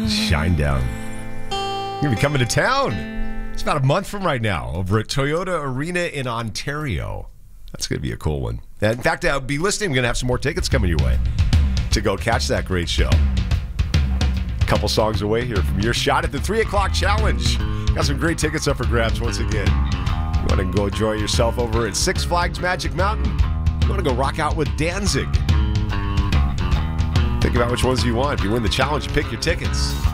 Shinedown. You're going to be coming to town. It's about a month from right now over at Toyota Arena in Ontario. That's going to be a cool one. And in fact, be listening. We're going to have some more tickets coming your way to go catch that great show. A couple songs away here from your shot at the 3 o'clock challenge. Got some great tickets up for grabs once again. You want to go enjoy yourself over at Six Flags Magic Mountain? You want to go rock out with Danzig? Think about which ones you want. If you win the challenge, pick your tickets.